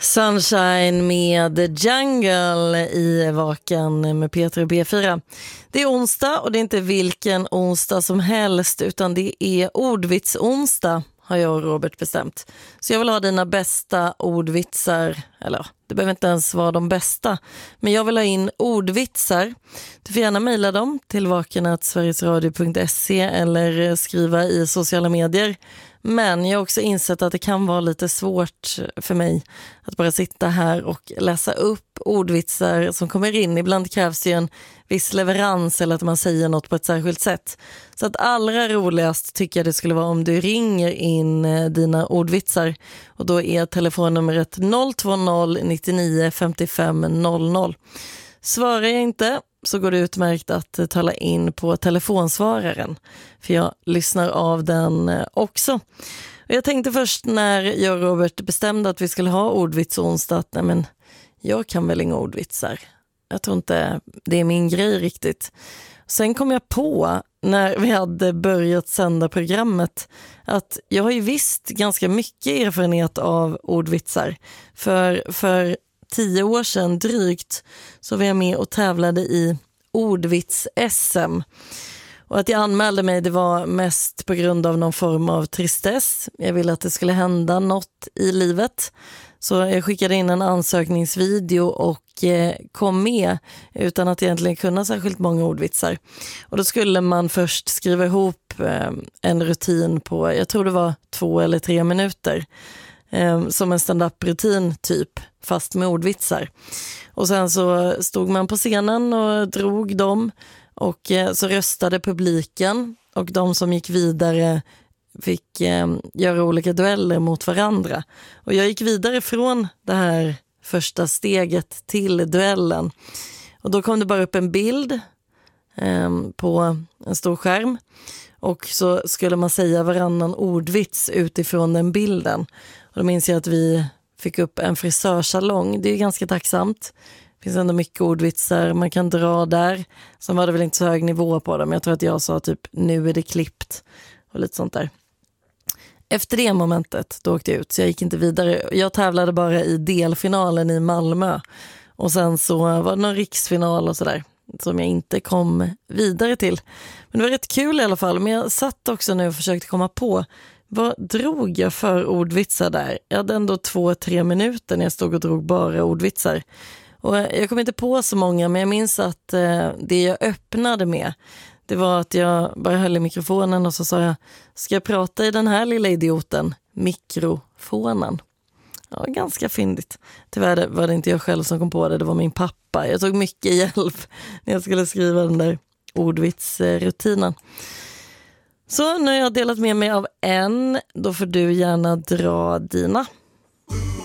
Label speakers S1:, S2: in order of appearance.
S1: Sunshine med The Jungle i Vaken med Peter och B4. Det är onsdag och det är inte vilken onsdag som helst utan det är ordvitsonsdag har jag och Robert bestämt. Så jag vill ha dina bästa ordvitsar, eller det behöver inte ens vara de bästa, men jag vill ha in ordvitsar. Du får gärna mejla dem till vaken@sverigesradio.se eller skriva i sociala medier. Men jag har också insett att det kan vara lite svårt för mig att bara sitta här och läsa upp ordvitsar som kommer in. Ibland krävs det ju en viss leverans eller att man säger något på ett särskilt sätt. Så att allra roligast tycker jag det skulle vara om du ringer in dina ordvitsar. Och då är telefonnumret 020 99 55 00. Svarar jag inte så går det utmärkt att tala in på telefonsvararen. För jag lyssnar av den också. Och jag tänkte först när jag och Robert bestämde att vi skulle ha ordvitsonsdag att nej men, jag kan väl inga ordvitsar. Jag tror inte det är min grej riktigt. Sen kom jag på när vi hade börjat sända programmet att jag har ju visst ganska mycket erfarenhet av ordvitsar. För 10 år sedan drygt så var jag med och tävlade i ordvits-SM. Och att jag anmälde mig det var mest på grund av någon form av tristess. Jag ville att det skulle hända något i livet. Så jag skickade in en ansökningsvideo och kom med utan att egentligen kunna särskilt många ordvitsar. Och då skulle man först skriva ihop en rutin på, jag tror det var 2 eller 3 minuter. Som en stand-up-rutin typ, fast med ordvitsar. Och sen så stod man på scenen och drog dem och så röstade publiken och de som gick vidare fick göra olika dueller mot varandra. Och jag gick vidare från det här första steget till duellen. Och då kom det bara upp en bild på en stor skärm. Och så skulle man säga varannan ordvits utifrån den bilden. Och då minns jag att vi fick upp en frisörsalong. Det är ganska tacksamt. Det finns ändå mycket ordvitsar man kan dra där. Sen var det väl inte så hög nivå på dem. Jag tror att jag sa typ nu är det klippt och lite sånt där. Efter det momentet då åkte jag ut så jag gick inte vidare. Jag tävlade bara i delfinalen i Malmö. Och sen så var det någon riksfinal och sådär som jag inte kom vidare till. Men det var rätt kul i alla fall. Men jag satt också nu och försökte komma på vad drog jag för ordvitsar där? Jag hade ändå 2-3 minuter när jag stod och drog bara ordvitsar. Och jag kom inte på så många, men jag minns att det jag öppnade med, det var att jag bara höll i mikrofonen och så sa jag, ska jag prata i den här lilla idioten? Mikrofonen. Ja, ganska fyndigt. Tyvärr var det inte jag själv som kom på det, det var min pappa. Jag tog mycket hjälp när jag skulle skriva den där ordvitsrutinen. Så nu har jag delat med mig av en, då får du gärna dra dina.